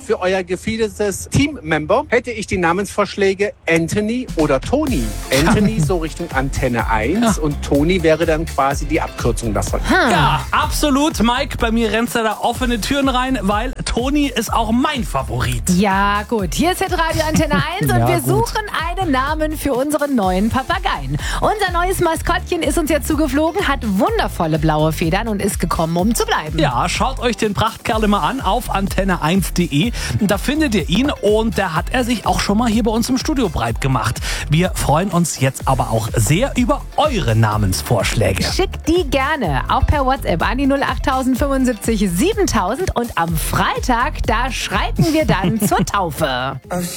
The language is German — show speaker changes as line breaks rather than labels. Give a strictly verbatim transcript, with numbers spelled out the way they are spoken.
für euer gefiedertes Teammember hätte ich die Namensvorschläge Anthony oder Toni. Anthony so Richtung Antenne eins und Toni wäre dann quasi die Abkürzung davon.
Ja, absolut, Mike. Bei mir rennst du da offene Türen rein, weil Toni ist auch mein Favorit.
Ja, gut. Hier ist Hitradio Antenne eins und
Ja,
wir
gut.
suchen einen Namen für unseren neuen Papageien. Unser neues Maskottchen ist uns jetzt zugeflogen, hat wundervolle blaue Federn und ist gekommen, um zu bleiben.
Ja, schaut euch den Prachtkerl immer an auf antenne eins punkt de. Da findet ihr ihn und da hat er sich auch schon mal hier bei uns im Studio breit gemacht. Wir freuen uns jetzt aber auch sehr über eure Namensvorschläge.
Schickt die gerne auch per WhatsApp an die null acht fünfundsiebzig siebentausend und am Freitag, da schreiten wir dann zur Taufe.